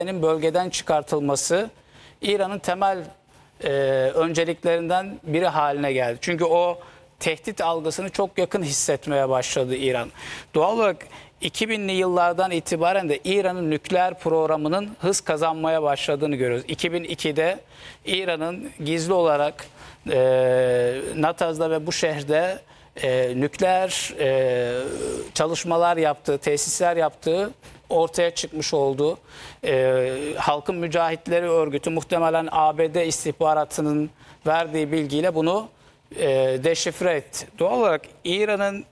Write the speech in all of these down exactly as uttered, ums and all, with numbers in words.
bölgeden çıkartılması İran'ın temel e, önceliklerinden biri haline geldi. Çünkü o tehdit algısını çok yakın hissetmeye başladı İran. Doğal olarak iki binli yıllardan itibaren de İran'ın nükleer programının hız kazanmaya başladığını görüyoruz. iki bin ikide İran'ın gizli olarak e, Nataz'da ve bu şehirde e, nükleer e, çalışmalar yaptığı, tesisler yaptığı ortaya çıkmış oldu. E, Halkın Mücahitleri Örgütü muhtemelen A B D istihbaratının verdiği bilgiyle bunu e, deşifre etti. Doğal olarak İran'ın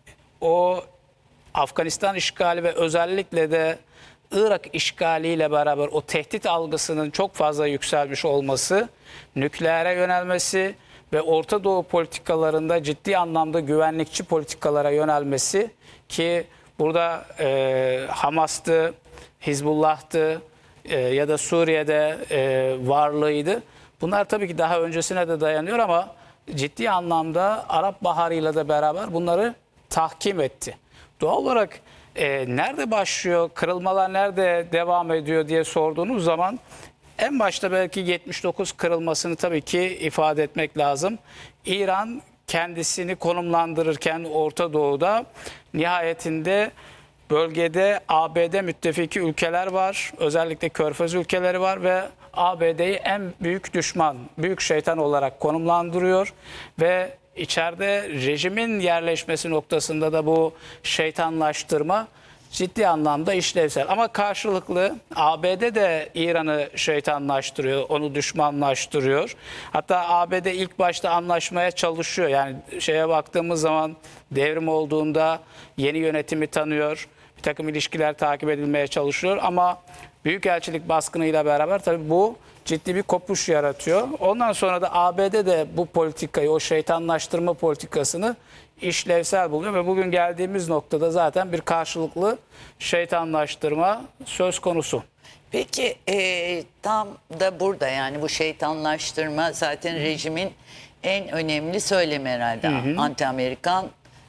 o Afganistan işgali ve özellikle de Irak işgaliyle beraber o tehdit algısının çok fazla yükselmiş olması, nükleere yönelmesi ve Orta Doğu politikalarında ciddi anlamda güvenlikçi politikalara yönelmesi ki burada e, Hamas'tı, Hizbullah'tı e, ya da Suriye'de e, varlığıydı. Bunlar tabii ki daha öncesine de dayanıyor ama ciddi anlamda Arap Baharı'yla da beraber bunları tahkim etti. Doğal olarak e, nerede başlıyor, kırılmalar nerede devam ediyor diye sorduğunuz zaman en başta belki yetmiş dokuz kırılmasını tabii ki ifade etmek lazım. İran kendisini konumlandırırken Orta Doğu'da nihayetinde bölgede A B D müttefiki ülkeler var. Özellikle Körfez ülkeleri var ve A B D'yi en büyük düşman, büyük şeytan olarak konumlandırıyor ve içeride rejimin yerleşmesi noktasında da bu şeytanlaştırma ciddi anlamda işlevsel. Ama karşılıklı A B D de İran'ı şeytanlaştırıyor, onu düşmanlaştırıyor. Hatta A B D ilk başta anlaşmaya çalışıyor. Yani şeye baktığımız zaman devrim olduğunda yeni yönetimi tanıyor. Bir takım ilişkiler takip edilmeye çalışıyor. Ama Büyükelçilik baskınıyla beraber tabii bu ciddi bir kopuş yaratıyor. Ondan sonra da A B D de bu politikayı, o şeytanlaştırma politikasını işlevsel buluyor ve bugün geldiğimiz noktada zaten bir karşılıklı şeytanlaştırma söz konusu. Peki e, tam da burada yani bu şeytanlaştırma zaten Hı. rejimin en önemli söylemi herhalde. Anti-Amerikan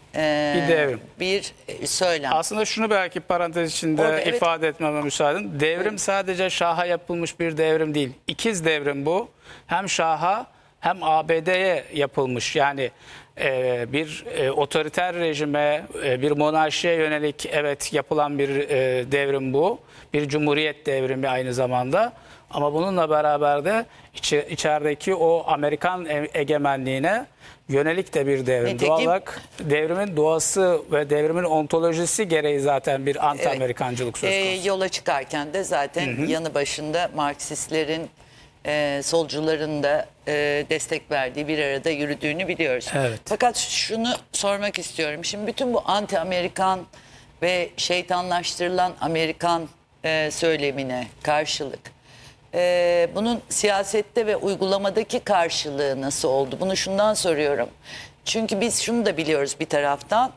e, bir devrim. Bir söylem. Aslında şunu belki parantez içinde Orada, evet. ifade etmeme müsaade edin. Devrim evet. sadece Şah'a yapılmış bir devrim değil. İkiz devrim bu. Hem Şah'a hem A B D'ye yapılmış. Yani e, bir e, otoriter rejime, e, bir monarşiye yönelik evet yapılan bir e, devrim bu. Bir cumhuriyet devrimi aynı zamanda. Ama bununla beraber de içi, içerideki o Amerikan egemenliğine yönelik de bir devrim. Nitekim, Doğal olarak devrimin doğası ve devrimin ontolojisi gereği zaten bir anti-Amerikancılık söz konusu. E, yola çıkarken de zaten hı hı. yanı başında Marksistlerin, e, solcuların da e, destek verdiği bir arada yürüdüğünü biliyoruz. Evet. Fakat şunu sormak istiyorum. Şimdi bütün bu anti-Amerikan ve şeytanlaştırılan Amerikan e, söylemine karşılık Ee, bunun siyasette ve uygulamadaki karşılığı nasıl oldu? Bunu şundan soruyorum. Çünkü biz şunu da biliyoruz bir taraftan.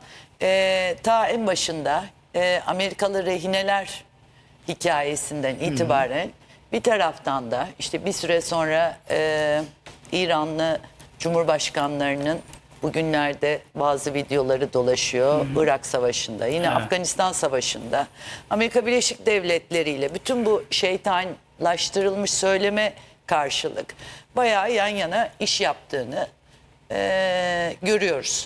E, ta en başında e, Amerikalı rehineler hikayesinden itibaren bir taraftan da işte bir süre sonra e, İranlı Cumhurbaşkanlarının bugünlerde bazı videoları dolaşıyor. Hı hı. Irak Savaşı'nda, yine ha. Afganistan Savaşı'nda Amerika Birleşik Devletleri ile bütün bu şeytanlaştırılmış söyleme karşılık bayağı yan yana iş yaptığını e, görüyoruz.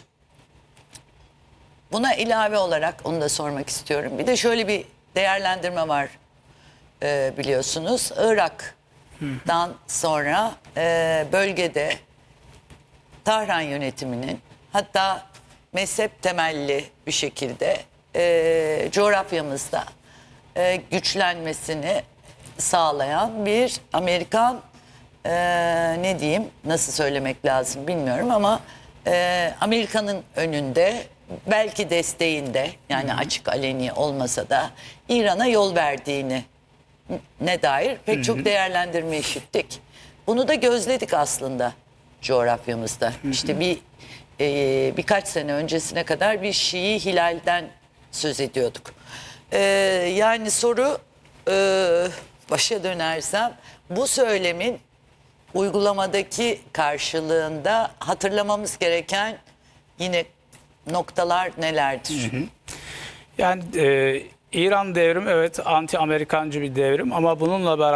Buna ilave olarak onu da sormak istiyorum. Bir de şöyle bir değerlendirme var e, biliyorsunuz. Irak'tan sonra e, bölgede Tahran yönetiminin hatta mezhep temelli bir şekilde e, coğrafyamızda e, güçlenmesini sağlayan bir Amerikan e, ne diyeyim nasıl söylemek lazım bilmiyorum ama e, Amerika'nın önünde belki desteğinde yani Hı-hı. açık aleni olmasa da İran'a yol verdiğini ne dair pek Hı-hı. çok değerlendirme işittik. Bunu da gözledik aslında coğrafyamızda. Hı hı. İşte bir e, birkaç sene öncesine kadar bir Şii hilalden söz ediyorduk. E, yani soru e, başa dönersem bu söylemin uygulamadaki karşılığında hatırlamamız gereken yine noktalar nelerdir? Hı hı. Yani e, İran devrim evet anti-Amerikancı bir devrim ama bununla beraber